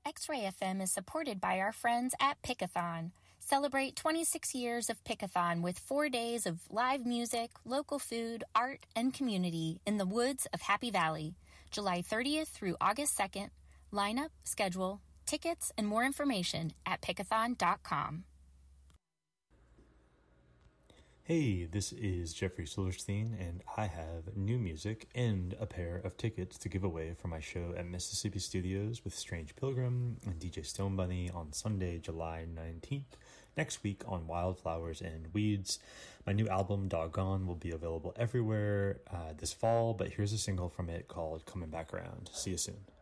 X-Ray FM is supported by our friends at Pickathon. Celebrate 26 years of Pickathon with 4 days of live music, local food, art, and community in the woods of Happy Valley, July 30th through August 2nd. Lineup, schedule, tickets, and more information at pickathon.com. Hey, this is Jeffrey Silverstein, and I have new music and a pair of tickets to give away for my show at Mississippi Studios with Strange Pilgrim and DJ Stone Bunny on Sunday, July 19th, next week on Wildflowers and Weeds. My new album, Doggone, will be available everywhere this fall, but here's a single from it called Coming Back Around. See you soon.